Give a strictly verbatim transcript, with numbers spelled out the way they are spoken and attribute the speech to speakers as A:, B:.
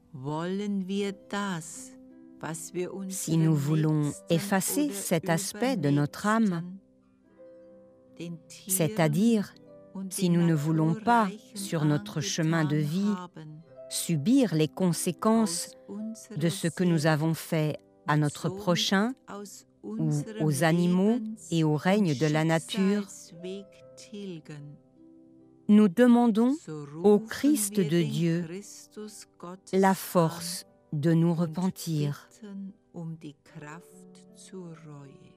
A: Si nous voulons effacer cet aspect de notre âme, c'est-à-dire si nous ne voulons pas, sur notre chemin de vie, subir les conséquences de ce que nous avons fait à notre prochain ou aux animaux et au règne de la nature, nous demandons au Christ de Dieu la force de nous repentir.